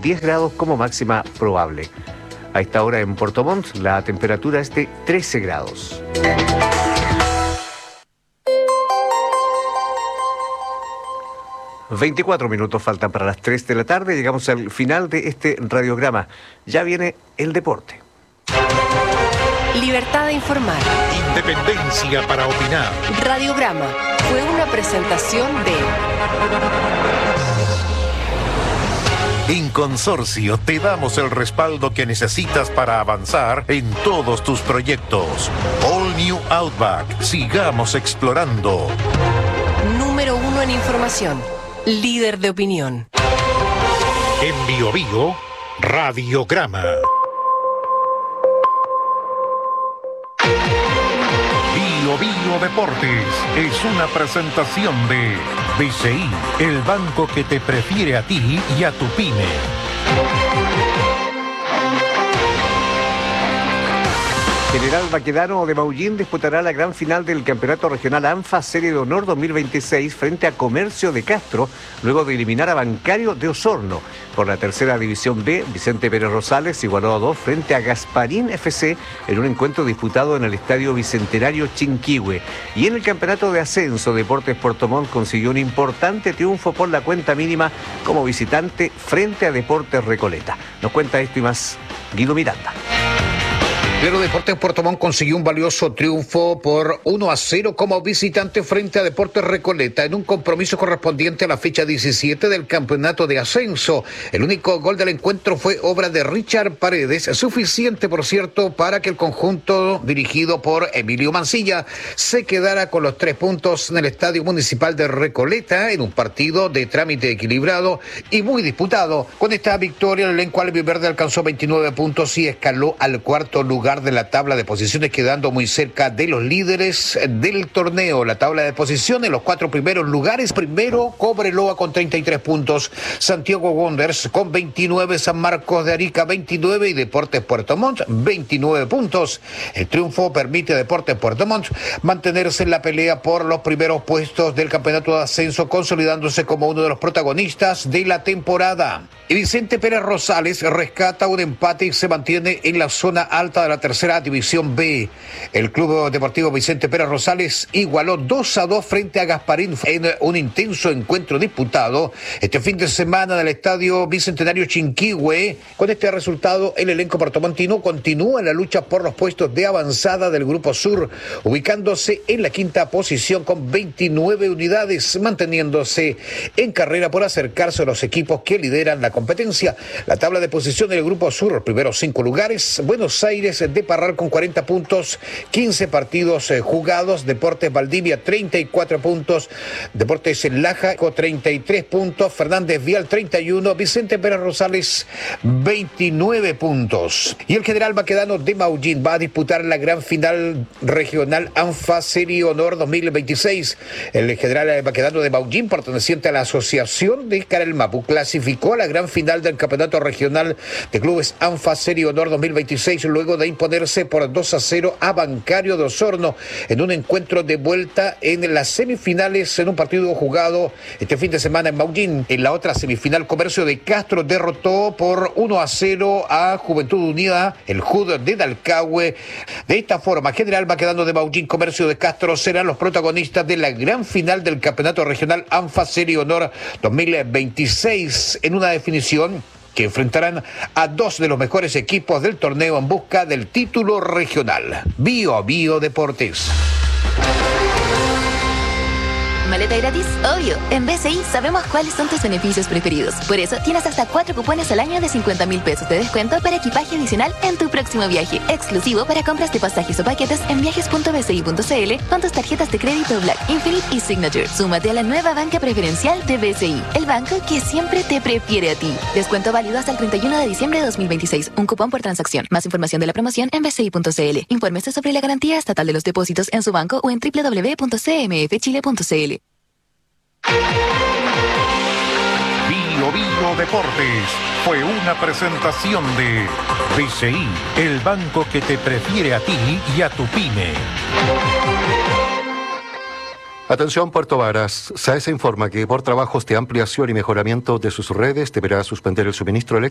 10 grados como máxima probable. A esta hora en Puerto Montt la temperatura es de 13 grados. ...24 minutos faltan para las 3 de la tarde... llegamos al final de este radiograma. Ya viene el deporte. Libertad de informar. Independencia para opinar. Radiograma fue una presentación de... En Consorcio te damos el respaldo que necesitas para avanzar en todos tus proyectos. All New Outback. Sigamos explorando. Número 1 en información. Líder de opinión. En Bio Bio, Radiograma. Bio Bio Deportes es una presentación de BCI, el banco que te prefiere a ti y a tu pyme. General Baquedano de Maullín disputará la gran final del Campeonato Regional ANFA Serie de Honor 2026 frente a Comercio de Castro, luego de eliminar a Bancario de Osorno. Por la tercera división B, Vicente Pérez Rosales igualó a 2 frente a Gasparín FC en un encuentro disputado en el Estadio Bicentenario Chinquihue. Y en el Campeonato de Ascenso, Deportes Puerto Montt consiguió un importante triunfo por la cuenta mínima como visitante frente a Deportes Recoleta. Nos cuenta esto y más Guido Miranda. Claro, Deportes Puerto Montt consiguió un valioso triunfo por 1-0 como visitante frente a Deportes Recoleta en un compromiso correspondiente a la fecha 17 del campeonato de ascenso. El único gol del encuentro fue obra de Richard Paredes, suficiente, por cierto, para que el conjunto dirigido por Emilio Mancilla se quedara con los 3 puntos en el Estadio Municipal de Recoleta en un partido de trámite equilibrado y muy disputado. Con esta victoria, el elenco albiverde alcanzó 29 puntos y escaló al cuarto lugar de la tabla de posiciones, quedando muy cerca de los líderes del torneo. La tabla de posiciones, los 4 primeros lugares: primero Cobreloa con 33 puntos, Santiago Wanderers con 29, San Marcos de Arica 29 y Deportes Puerto Montt 29 puntos. El triunfo permite a Deportes Puerto Montt mantenerse en la pelea por los primeros puestos del campeonato de ascenso, consolidándose como uno de los protagonistas de la temporada. Y Vicente Pérez Rosales rescata un empate y se mantiene en la zona alta de la tercera división B. El Club Deportivo Vicente Pérez Rosales igualó 2-2 frente a Gasparín en un intenso encuentro disputado este fin de semana en el Estadio Bicentenario Chinquihue. Con este resultado, el elenco puertomontino continúa en la lucha por los puestos de avanzada del Grupo Sur, ubicándose en la quinta posición con 29 unidades, manteniéndose en carrera por acercarse a los equipos que lideran la competencia. La tabla de posiciones del Grupo Sur, los primeros 5 lugares: Buenos Aires de Parral con 40 puntos, 15 partidos jugados, Deportes Valdivia 34 puntos, Deportes Laja con 33 puntos, Fernández Vial 31, Vicente Pérez Rosales 29 puntos. Y el General Baquedano de Maullín va a disputar la gran final regional ANFA Serie Honor 2026. El General Baquedano de Maullín, perteneciente a la Asociación de Carelmapu, clasificó a la gran final del Campeonato Regional de Clubes ANFA Serie Honor 2026 luego de imponerse por 2-0 a Bancario de Osorno en un encuentro de vuelta en las semifinales, en un partido jugado este fin de semana en Maullín. En la otra semifinal, Comercio de Castro derrotó por 1-0 a Juventud Unida, el JUD de Dalcahue. De esta forma, General Baquedano de Maullín, Comercio de Castro serán los protagonistas de la gran final del Campeonato Regional ANFA Serie Honor 2026 en una definición que enfrentarán a 2 de los mejores equipos del torneo en busca del título regional. Bio Bio Deportes. ¿Maleta gratis? Obvio. En BCI sabemos cuáles son tus beneficios preferidos. Por eso tienes hasta 4 cupones al año de 50.000 pesos de descuento para equipaje adicional en tu próximo viaje. Exclusivo para compras de pasajes o paquetes en viajes.bci.cl con tus tarjetas de crédito Black, Infinite y Signature. Súmate a la nueva banca preferencial de BCI, el banco que siempre te prefiere a ti. Descuento válido hasta el 31 de diciembre de 2026. Un cupón por transacción. Más información de la promoción en bci.cl. Infórmese sobre la garantía estatal de los depósitos en su banco o en www.cmfchile.cl. Bio Bio Deportes fue una presentación de BCI, el banco que te prefiere a ti y a tu pyme. Atención Puerto Varas, SAESA informa que por trabajos de ampliación y mejoramiento de sus redes deberá suspender el suministro eléctrico